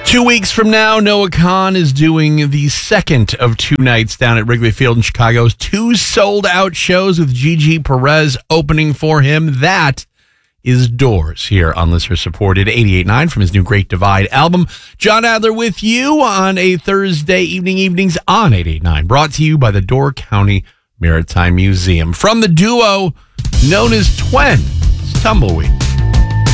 2 weeks from now, Noah Kahan is doing the second of two nights down at Wrigley Field in Chicago. 2 sold-out shows with Gigi Perez opening for him. That is Doors here on listener-supported 88.9 from his new Great Divide album. John Adler with you on a Thursday evenings on 88.9. Brought to you by the Door County Maritime Museum. From the duo known as Twin, it's Tumbleweed.